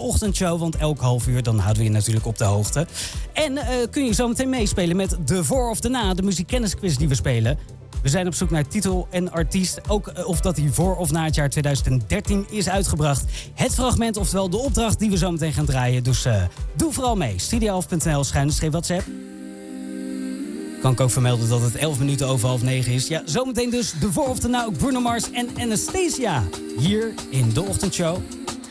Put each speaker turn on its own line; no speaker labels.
ochtendshow. Want elk half uur dan houden we je natuurlijk op de hoogte. En kun je zo meteen meespelen met de voor of de na, de muziekkennisquiz die we spelen. We zijn op zoek naar titel en artiest. Ook of dat die voor of na het jaar 2013 is uitgebracht. Het fragment, oftewel de opdracht die we zo meteen gaan draaien. Dus doe vooral mee. Studio11.nl/WhatsApp. Kan ik ook vermelden dat het 11 minuten over 8:30 is. Ja, zometeen dus de voor of de na ook Bruno Mars en Anastasia. Hier in de ochtendshow.